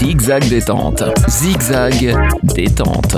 Zigzag détente. Zigzag détente.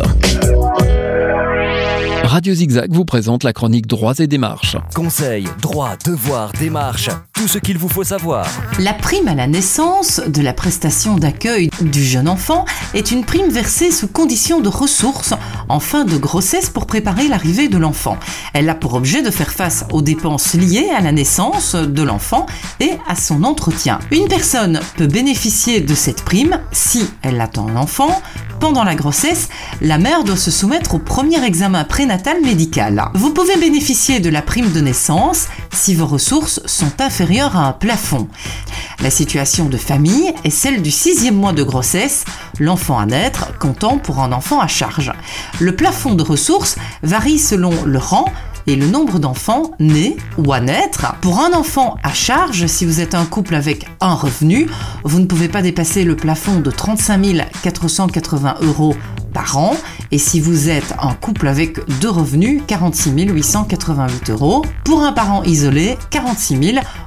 Radio Zigzag vous présente la chronique Droits et démarches. Conseils, droits, devoirs, démarches, tout ce qu'il vous faut savoir. La prime à la naissance de la prestation d'accueil du jeune enfant est une prime versée sous condition de ressources en fin de grossesse pour préparer l'arrivée de l'enfant. Elle a pour objet de faire face aux dépenses liées à la naissance de l'enfant et à son entretien. Une personne peut bénéficier de cette prime si elle attend un enfant. Pendant la grossesse, la mère doit se soumettre au premier examen prénatal médical. Vous pouvez bénéficier de la prime de naissance si vos ressources sont inférieures à un plafond. La situation de famille est celle du 6e mois de grossesse, l'enfant à naître comptant pour un enfant à charge. Le plafond de ressources varie selon le rang et le nombre d'enfants nés ou à naître. Pour un enfant à charge, si vous êtes un couple avec un revenu, vous ne pouvez pas dépasser le plafond de 35 480 € par an. Et si vous êtes un couple avec deux revenus, 46 888 €. Pour un parent isolé, 46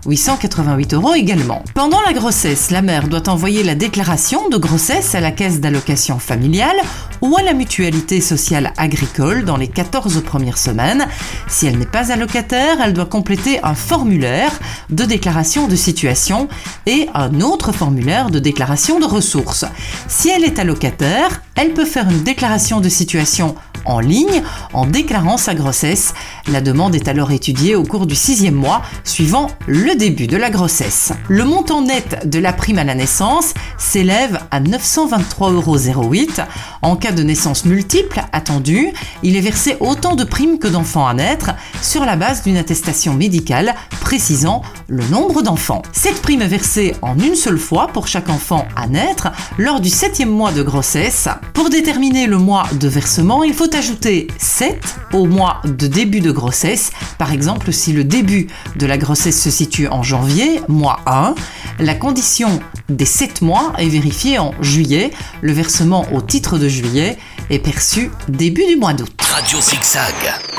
888 € également. Pendant la grossesse, la mère doit envoyer la déclaration de grossesse à la caisse d'allocation familiale ou à la mutualité sociale agricole dans les 14 premières semaines. Si elle n'est pas allocataire, elle doit compléter un formulaire de déclaration de situation et un autre formulaire de déclaration de ressources. Si elle est allocataire, elle peut faire une déclaration de situation en ligne en déclarant sa grossesse. La demande est alors étudiée au cours du 6e mois suivant le début de la grossesse. Le montant net de la prime à la naissance s'élève à 923,08 €. En cas de naissance multiple attendue, il est versé autant de primes que d'enfants à naître sur la base d'une attestation médicale précisant le nombre d'enfants. Cette prime est versée en une seule fois pour chaque enfant à naître lors du 7e mois de grossesse. Pour déterminer le mois de versement, il faut ajouter 7 au mois de début de grossesse. Par exemple, si le début de la grossesse se situe en janvier, mois 1, la condition des 7 mois est vérifiée en juillet. Le versement au titre de juillet est perçu début du mois d'août. Radio Zigzag.